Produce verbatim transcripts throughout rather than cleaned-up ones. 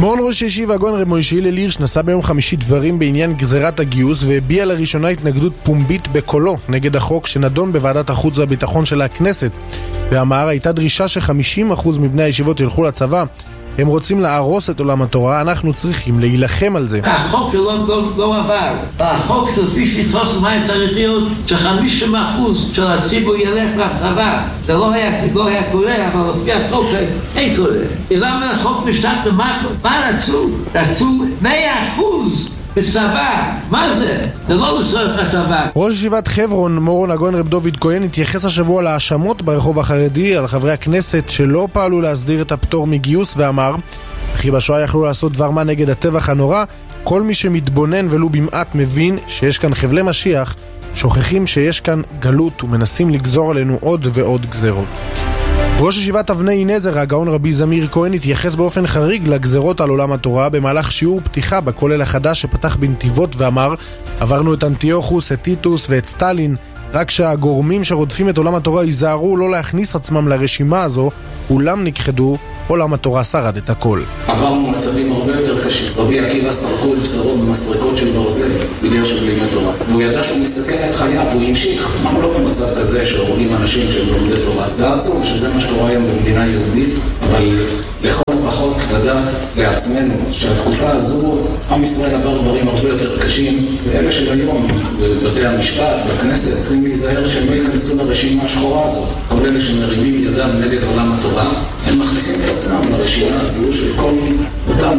מורן ראש הישיבה הגאון רב מוישה הלל הירש נשא ביום חמישי דברים בעניין גזירת הגיוס והביע לראשונה התנגדות פומבית בקולו נגד החוק שנדון בוועדת החוץ והביטחון של הכנסת, ואמר הייתה דרישה ש-חמישים אחוז מבני הישיבות ילכו לצבא. הם רוצים להרוס את עולם התורה, אנחנו צריכים להילחם על זה. החוק לא עבר. החוק לפי שיטוס מה צריך להיות ש-חמישים אחוז של הציבור ילך לצבא. זה לא היה קורה, אבל לפי החוק אין קורה. למה החוק משתת למחר? מה רצו? רצו מאה אחוז בצבא. מה זה? זה לא לצורך הצבא. ראש ישיבת חברון, מורן הגאון רב דוד כהן, התייחס השבוע להאשמות ברחוב החרדי על חברי הכנסת שלא פעלו להסדיר את הפטור מגיוס, ואמר וכי בשואה יכלו לעשות דבר מה נגד הטבח הנורא. כל מי שמתבונן ולו במעט מבין שיש כאן חבלי משיח, שוכחים שיש כאן גלות ומנסים לגזור עלינו עוד ועוד גזרות. ראש ישיבת אבני נזר, הגאון רבי זמיר כהן, התייחס באופן חריג לגזרות על עולם התורה במהלך שיעור פתיחה בכולל החדש שפתח בנתיבות, ואמר עברנו את אנטיוכוס, את טיטוס ואת סטלין, רק שהגורמים שרודפים את עולם התורה ייזהרו לא להכניס עצמם לרשימה הזו, כולם נכחדו, עולם התורה שרד את הכל. עברנו מצבים הרבה יותר קשים. רבי עקיבא סרקו לבשרו במסרקות של ברזל בגלל של לימוד תורה, והוא ידע שהוא מסתכל את חייו והוא המשיך. אנחנו לא במצב כזה שהורגים אנשים שהם לומדי תורה. זה עצוב שזה מה שקורה היום במדינה יהודית, אבל לכל פחות לדעת לעצמנו שהתקופה הזו עם ישראל עבר דברים הרבה יותר קשים, ואלה של היום בבתי המשפט, בכנסת, צריכים להיזהר שהם לא ייכנסו לרשימה השחורה הזאת. כל אלה שמרימים ידם נגד עולם התורה, הם מכניסים את עצמם לרשימה הזו של כל אותם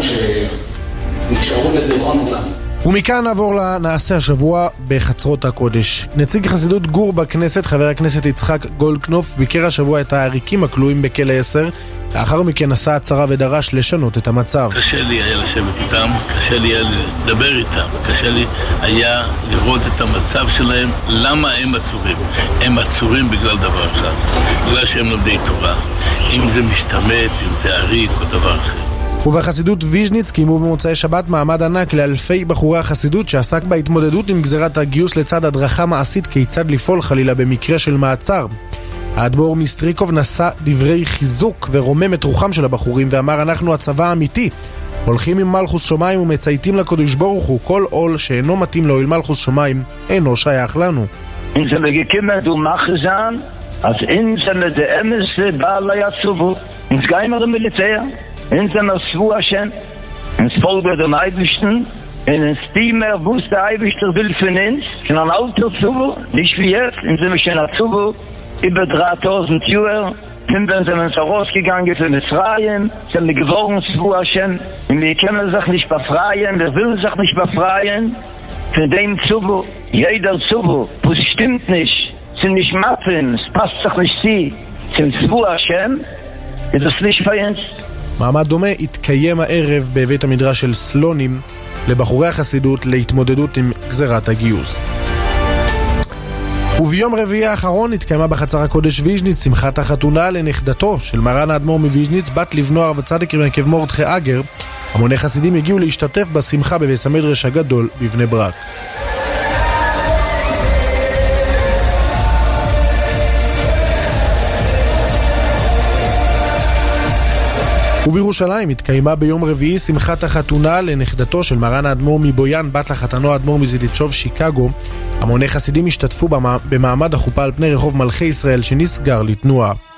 שנקשרו לדיראון עולם. ומכאן נעבור לנעשה השבוע בחצרות הקודש. נציג חסידות גור בכנסת, חבר הכנסת יצחק גולדקנופ, ביקר השבוע את העריקים הכלואים בכלא עשר. לאחר מכן עשה הצהרה ודרש לשנות את המצב. קשה לי היה לשבת איתם, קשה לי היה לדבר איתם, קשה לי היה לראות את המצב שלהם. למה הם עצורים? הם עצורים בגלל דבר אחד, בגלל שהם לומדי תורה. אם זה משתמט, אם זה עריק או דבר אחר. ובחסידות ויז'ניץ קיימו במוצאי שבת מעמד ענק לאלפי בחורי החסידות שעסק בהתמודדות עם גזירת הגיוס לצד הדרכה מעשית כיצד לפעול חלילה במקרה של מעצר. האדמו"ר מיסטריקוב נשא דברי חיזוק ורומם את רוחם של הבחורים ואמר אנחנו הצבא האמיתי, הולכים עם מלכוס שמיים ומצייתים לקדוש ברוך הוא, כל עול שאינו מתאים לו אל מלכוס שמיים אינו שייך לנו. אם זה מגיקים דו מחזן, אז אם זה לדאמס בעל היצובו, אם זה גאים על המיליטר, in seiner Schwurschen, ins Folge der Eibischten, in den Steamer, wo es der Eibischter will für uns, in ein Auto zu, nicht wie jetzt, in seinem schönen Zubo, über dreitausend Jahre, sind wir uns rausgegangen für Misraim, sind wir geworden Schwurschen, und wir können sich nicht befreien, wir will sich nicht befreien, von dem Zubo, jeder Zubo, wo es stimmt nicht, sind nicht Mappen, es passt sich nicht sie, sind Schwurschen, ist es nicht für uns. מעמד דומה התקיים הערב בבית המדרש של סלונים לבחורי החסידות להתמודדות עם גזירת הגיוס. וביום רביעי האחרון התקיימה בחצר הקודש ויז'ניץ שמחת החתונה לנכדתו של מרן האדמו"ר מוויז'ניץ, בת לבנו הרב צדיק רבי עקיבא מרדכי אגר. המוני חסידים הגיעו להשתתף בשמחה בבית המדרש הגדול בבני ברק. ובירושלים התקיימה ביום רביעי שמחת החתונה לנכדתו של מרן האדמו"ר מבויאן, בת לחתנו האדמו"ר מזידיצ'וב שיקגו. המוני חסידים השתתפו במעמד החופה על פני רחוב מלכי ישראל שנסגר לתנועה.